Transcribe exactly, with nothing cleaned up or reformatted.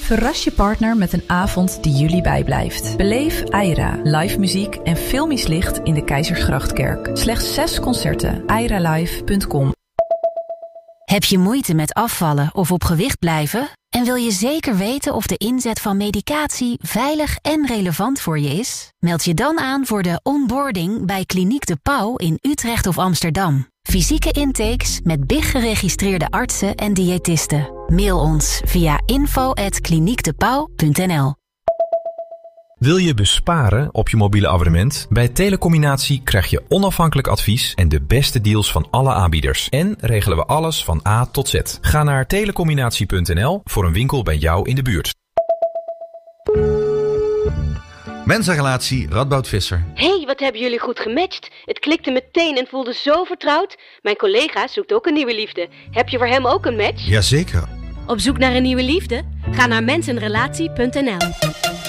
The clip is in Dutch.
Verras je partner met een avond die jullie bijblijft. Beleef Aira, live muziek en filmisch licht in de Keizersgrachtkerk. Slechts zes concerten. aira live punt com. Heb je moeite met afvallen of op gewicht blijven? En wil je zeker weten of de inzet van medicatie veilig en relevant voor je is? Meld je dan aan voor de onboarding bij Kliniek de Pauw in Utrecht of Amsterdam. Fysieke intakes met B I G-geregistreerde artsen en diëtisten. Mail ons via info at kliniek de pauw punt n l. Wil je besparen op je mobiele abonnement? Bij Telecombinatie krijg je onafhankelijk advies en de beste deals van alle aanbieders. En regelen we alles van A tot Z. Ga naar telecombinatie punt n l voor een winkel bij jou in de buurt. Mensenrelatie, Radboud Visser. Hé, hey, wat hebben jullie goed gematcht. Het klikte meteen en voelde zo vertrouwd. Mijn collega zoekt ook een nieuwe liefde. Heb je voor hem ook een match? Jazeker. Op zoek naar een nieuwe liefde? Ga naar mensenrelatie punt n l.